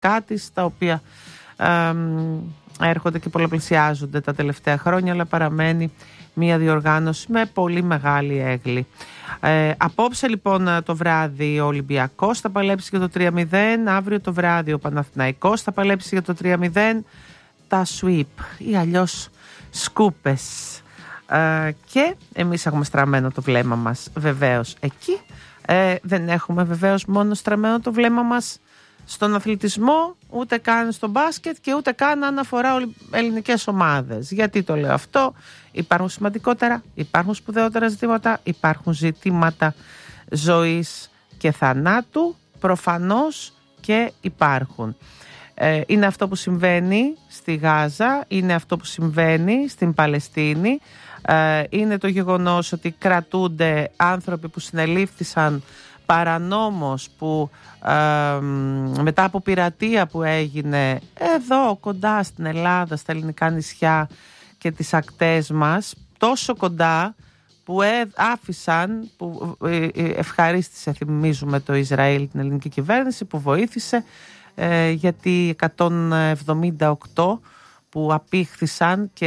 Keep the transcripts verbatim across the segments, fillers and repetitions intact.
κάτι τα οποία ε, έρχονται και πολλαπλασιάζονται τα τελευταία χρόνια, αλλά παραμένει μια διοργάνωση με πολύ μεγάλη έγκλη. Ε, απόψε λοιπόν το βράδυ ο Ολυμπιακός θα παλέψει για το τρία μηδέν, αύριο το βράδυ ο Παναθηναϊκός θα παλέψει για το τρία μηδέν, τα sweep ή αλλιώς σκούπες. Ε, και εμείς έχουμε στραμμένο το βλέμμα μας βεβαίως εκεί. Ε, δεν έχουμε βεβαίως μόνο στραμμένο το βλέμμα μας στον αθλητισμό, ούτε καν στο μπάσκετ και ούτε καν αν αφορά ελληνικές ομάδες. Γιατί το λέω αυτό? Υπάρχουν σημαντικότερα, υπάρχουν σπουδαιότερα ζητήματα, υπάρχουν ζητήματα ζωής και θανάτου, προφανώς και υπάρχουν. Ε, είναι αυτό που συμβαίνει στη Γάζα, είναι αυτό που συμβαίνει στην Παλαιστίνη, ε, είναι το γεγονός ότι κρατούνται άνθρωποι που συνελήφθησαν παρανόμως, που ε, μετά από πειρατεία που έγινε εδώ κοντά στην Ελλάδα, στα ελληνικά νησιά και τις ακτές μας, τόσο κοντά που ε, άφησαν, που ε, ευχαρίστησε, θυμίζουμε, το Ισραήλ, την ελληνική κυβέρνηση που βοήθησε, ε, γιατί εκατόν εβδομήντα οκτώ που απήχθησαν και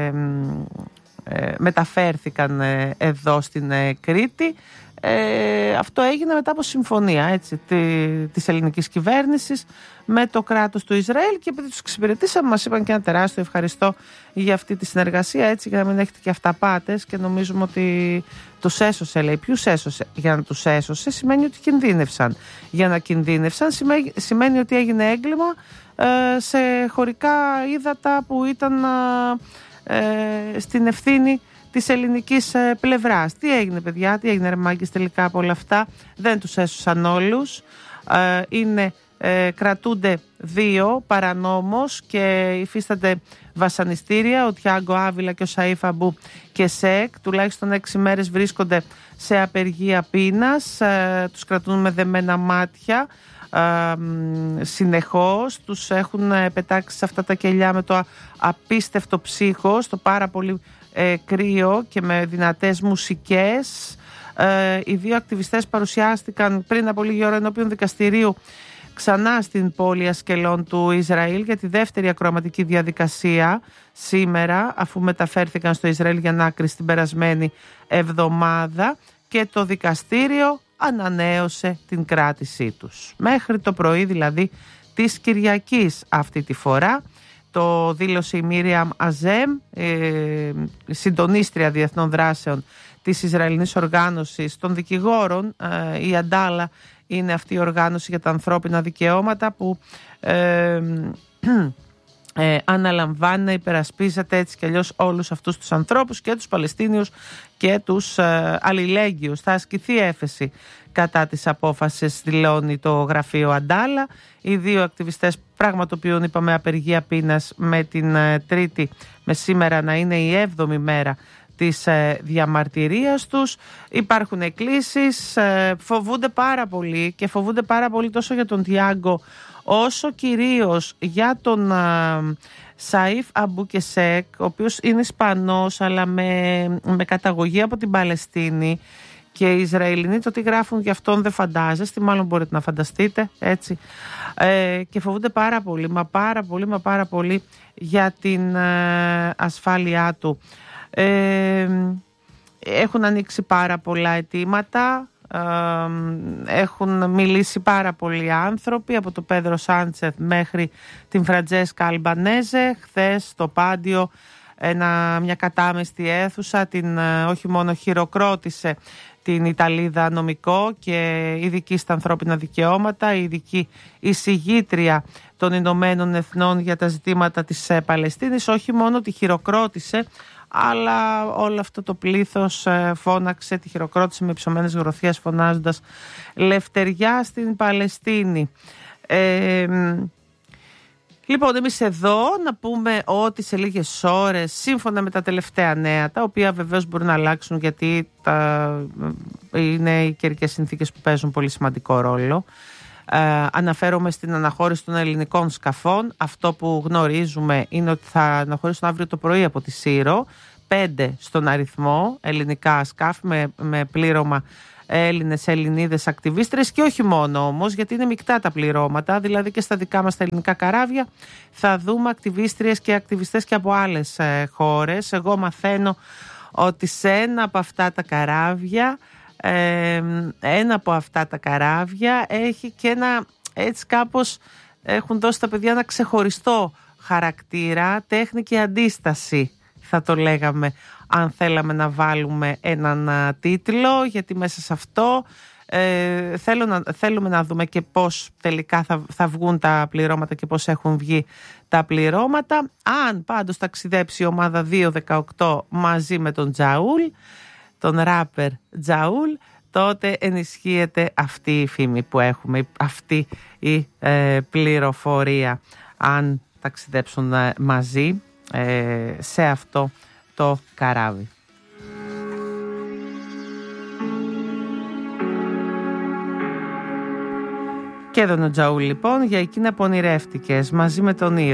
ε, μεταφέρθηκαν ε, εδώ στην ε, Κρήτη. Ε, αυτό έγινε μετά από συμφωνία, έτσι, τη, της ελληνικής κυβέρνησης με το κράτος του Ισραήλ, και επειδή τους εξυπηρετήσαμε μας είπαν και ένα τεράστιο ευχαριστώ για αυτή τη συνεργασία, έτσι, για να μην έχετε και αυταπάτες και νομίζουμε ότι τους έσωσε. Λέει, ποιους έσωσε? Για να τους έσωσε σημαίνει ότι κινδύνευσαν. Για να κινδύνευσαν σημαίνει, σημαίνει ότι έγινε έγκλημα ε, σε χωρικά ύδατα που ήταν ε, στην ευθύνη της ελληνικής ε, πλευράς. Τι έγινε, παιδιά, τι έγινε, ρε μάγκες, τελικά από όλα αυτά? Δεν τους έσωσαν όλους. Ε, είναι, ε, κρατούνται δύο παρανόμως και υφίστανται βασανιστήρια. Ο Τιάγκο Άβυλα και ο Σαΐφ Αμπού και Σεκ τουλάχιστον έξι μέρες βρίσκονται σε απεργία πείνας. Ε, τους κρατούν με δεμένα μάτια. Ε, συνεχώς τους έχουν πετάξει σε αυτά τα κελιά με το απίστευτο ψύχος, το πάρα πολύ Ε, κρύο και με δυνατές μουσικές. Ε, οι δύο ακτιβιστές παρουσιάστηκαν πριν από λίγη ώρα ενώπιον δικαστηρίου ξανά στην πόλη Ασκελών του Ισραήλ για τη δεύτερη ακροαματική διαδικασία σήμερα, αφού μεταφέρθηκαν στο Ισραήλ για ανάκριση την περασμένη εβδομάδα, και το δικαστήριο ανανέωσε την κράτησή τους μέχρι το πρωί, δηλαδή της Κυριακής αυτή τη φορά. Το δήλωσε η Μίριαμ Αζέμ, ε, συντονίστρια διεθνών δράσεων της Ισραηλινής Οργάνωσης των Δικηγόρων. Ε, η Αντάλα είναι αυτή η οργάνωση για τα ανθρώπινα δικαιώματα που ε, ε, αναλαμβάνει να υπερασπίζεται έτσι κι αλλιώς όλους αυτούς τους ανθρώπους και τους Παλαιστίνιους και τους ε, αλληλέγγυους. Θα ασκηθεί έφεση κατά της απόφασης, δηλώνει το γραφείο Αντάλα. Οι δύο ακτιβιστές πραγματοποιούν, είπαμε, απεργία πείνας με την ε, τρίτη, με σήμερα να είναι η έβδομη μέρα της ε, διαμαρτυρίας τους. Υπάρχουν εκκλήσεις, ε, φοβούνται πάρα πολύ και φοβούνται πάρα πολύ τόσο για τον Τιάγκο όσο κυρίως για τον ε, Σαΐφ Αμπού και Σεκ, ο οποίος είναι Ισπανός αλλά με, με καταγωγή από την Παλαιστίνη, και οι Ισραηλινοί το τι γράφουν για αυτόν δεν φαντάζεστε, μάλλον μπορείτε να φανταστείτε, έτσι. Ε, και φοβούνται πάρα πολύ, μα πάρα πολύ, μα πάρα πολύ για την ε, ασφάλειά του. Ε, έχουν ανοίξει πάρα πολλά αιτήματα, ε, έχουν μιλήσει πάρα πολλοί άνθρωποι, από τον Πέδρο Σάντσεθ μέχρι την Φραντζέσκα Αλμπανέζε. Χθες στο Πάντιο ένα, μια κατάμεστη αίθουσα την ε, όχι μόνο χειροκρότησε την Ιταλίδα νομικό και ειδική στα ανθρώπινα δικαιώματα, η ειδική εισηγήτρια των Ηνωμένων Εθνών για τα ζητήματα της Παλαιστίνης, όχι μόνο τη χειροκρότησε, αλλά όλο αυτό το πλήθος φώναξε, τη χειροκρότησε με υψωμένες γροθιές φωνάζοντας «Λευτεριά στην Παλαιστίνη». Ε, Λοιπόν, εμείς εδώ να πούμε ότι σε λίγες ώρες, σύμφωνα με τα τελευταία νέα, τα οποία βεβαίως μπορούν να αλλάξουν γιατί τα, είναι οι καιρικές συνθήκες που παίζουν πολύ σημαντικό ρόλο. Ε, αναφέρομαι στην αναχώρηση των ελληνικών σκαφών. Αυτό που γνωρίζουμε είναι ότι θα αναχωρήσουν αύριο το πρωί από τη Σύρο πέντε στον αριθμό ελληνικά σκάφη με, με πλήρωμα Έλληνες, Ελληνίδες, ακτιβίστρες και όχι μόνο όμως, γιατί είναι μεικτά τα πληρώματα, δηλαδή και στα δικά μας τα ελληνικά καράβια θα δούμε ακτιβίστριες και ακτιβιστές και από άλλες ε, χώρες. Εγώ μαθαίνω ότι σε ένα από αυτά τα καράβια ε, ένα από αυτά τα καράβια έχει και ένα, έτσι κάπως έχουν δώσει τα παιδιά ένα ξεχωριστό χαρακτήρα, τέχνη και αντίσταση θα το λέγαμε αν θέλαμε να βάλουμε έναν α, τίτλο, γιατί μέσα σε αυτό ε, θέλω να, θέλουμε να δούμε και πώς τελικά θα, θα βγουν τα πληρώματα και πώς έχουν βγει τα πληρώματα. Αν πάντως ταξιδέψει η ομάδα δύο δεκαοκτώ μαζί με τον Τζαούλ, τον ράπερ Τζαούλ, τότε ενισχύεται αυτή η φήμη που έχουμε, αυτή η ε, πληροφορία, αν ταξιδέψουν ε, μαζί ε, σε αυτό το καράβι. Και εδώ ο Τζαούλ λοιπόν για εκείνα που ονειρεύτηκες μαζί με τον ήρωα.